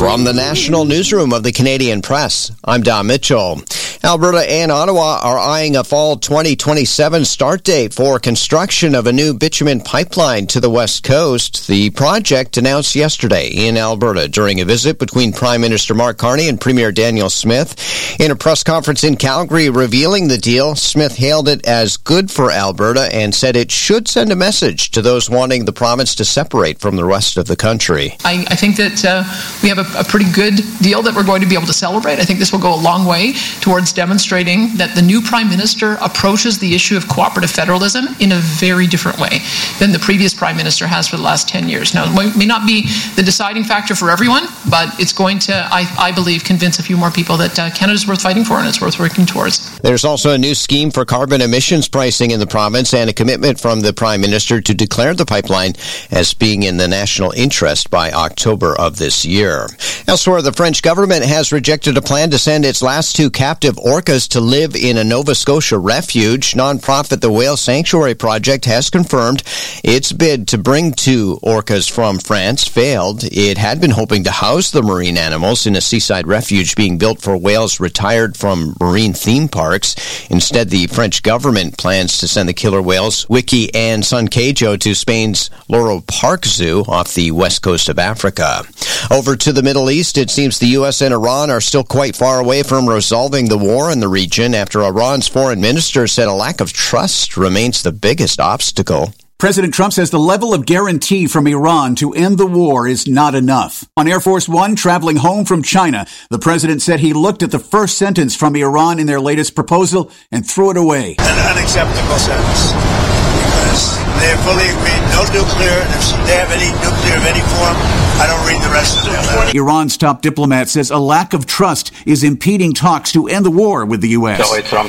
From the National Newsroom of the Canadian Press, I'm Don Mitchell. Alberta and Ottawa are eyeing a fall 2027 start date for construction of a new bitumen pipeline to the West Coast. The project announced yesterday in Alberta during a visit between Prime Minister Mark Carney and Premier Danielle Smith. In a press conference in Calgary revealing the deal, Smith hailed it as good for Alberta and said it should send a message to those wanting the province to separate from the rest of the country. I think that we have a pretty good deal that we're going to be able to celebrate. I think this will go a long way towards demonstrating that the new Prime Minister approaches the issue of cooperative federalism in a very different way than the previous Prime Minister has for the last 10 years. Now, it may not be the deciding factor for everyone, but it's going to, I believe, convince a few more people that Canada's worth fighting for and it's worth working towards. There's also a new scheme for carbon emissions pricing in the province and a commitment from the Prime Minister to declare the pipeline as being in the national interest by October of this year. Elsewhere, the French government has rejected a plan to send its last two captive orcas to live in a Nova Scotia refuge. Nonprofit The Whale Sanctuary Project has confirmed its bid to bring two orcas from France failed. It had been hoping to house the marine animals in a seaside refuge being built for whales retired from marine theme parks. Instead, the French government plans to send the killer whales Wiki and Sunkejo to Spain's Loro Park Zoo off the west coast of Africa. Over to the Middle East, it seems the U.S. and Iran are still quite far away from resolving the war in the region after Iran's foreign minister said a lack of trust remains the biggest obstacle. President Trump says the level of guarantee from Iran to end the war is not enough. On Air Force One, traveling home from China, the president said he looked at the first sentence from Iran in their latest proposal and threw it away. An unacceptable sentence, because they fully agreed no nuclear. If they have any nuclear of any form, I don't read the rest of the letter. Iran's top diplomat says a lack of trust is impeding talks to end the war with the U.S.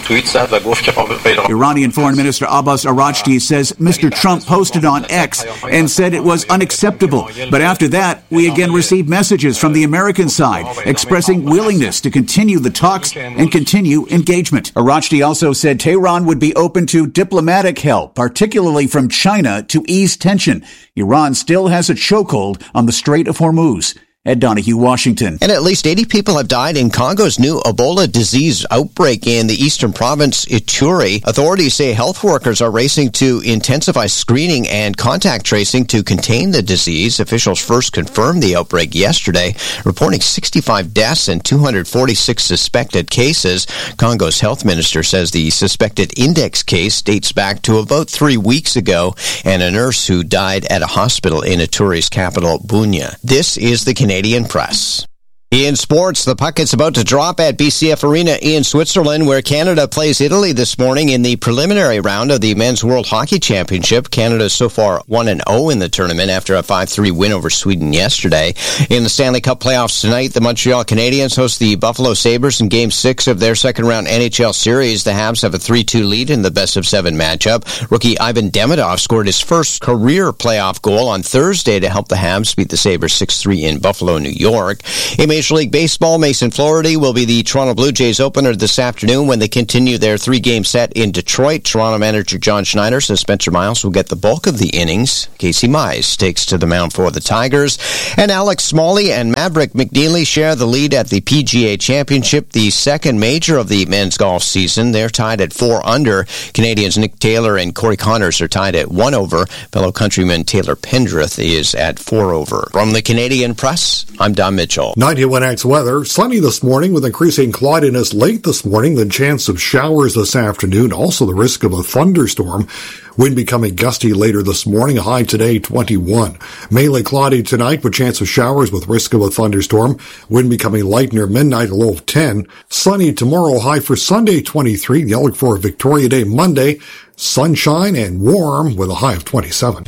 Iranian Foreign Minister Abbas Araghchi says Mr. Trump posted on X and said it was unacceptable. But after that, we again received messages from the American side expressing willingness to continue the talks and continue engagement. Araghchi also said Tehran would be open to diplomatic help, particularly from China, to ease tension. Iran still has a chokehold on the Strait of Hormuz. Ed Donahue, Washington. And at least 80 people have died in Congo's new Ebola disease outbreak in the eastern province, Ituri. Authorities say health workers are racing to intensify screening and contact tracing to contain the disease. Officials first confirmed the outbreak yesterday, reporting 65 deaths and 246 suspected cases. Congo's health minister says the suspected index case dates back to about 3 weeks ago and a nurse who died at a hospital in Ituri's capital, Bunia. This is the Canadian Press. In sports, the puck is about to drop at BCF Arena in Switzerland, where Canada plays Italy this morning in the preliminary round of the Men's World Hockey Championship. Canada is so far 1-0 in the tournament after a 5-3 win over Sweden yesterday. In the Stanley Cup playoffs tonight, the Montreal Canadiens host the Buffalo Sabres in Game 6 of their second-round NHL series. The Habs have a 3-2 lead in the best-of-7 matchup. Rookie Ivan Demidov scored his first career playoff goal on Thursday to help the Habs beat the Sabres 6-3 in Buffalo, New York. In Major League Baseball, Mason Flaherty will be the Toronto Blue Jays opener this afternoon when they continue their 3-game set in Detroit. Toronto manager John Schneider says Spencer Miles will get the bulk of the innings. Casey Mize takes to the mound for the Tigers. And Alex Smalley and Maverick McNeely share the lead at the PGA Championship, the second major of the men's golf season. They're tied at 4 under. Canadians Nick Taylor and Corey Connors are tied at 1 over. Fellow countryman Taylor Pendrith is at 4 over. From the Canadian Press, I'm Don Mitchell. 91X weather, sunny this morning with increasing cloudiness late this morning, then chance of showers this afternoon, also the risk of a thunderstorm. Wind becoming gusty later this morning, a high today 21. Mainly cloudy tonight with chance of showers with risk of a thunderstorm. Wind becoming light near midnight, a low of 10. Sunny tomorrow, high for Sunday 23. The outlook for Victoria Day Monday, sunshine and warm with a high of 27.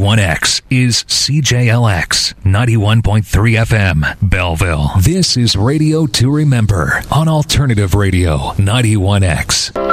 91X is CJLX 91.3 FM, Belleville. This is Radio to Remember on Alternative Radio 91X.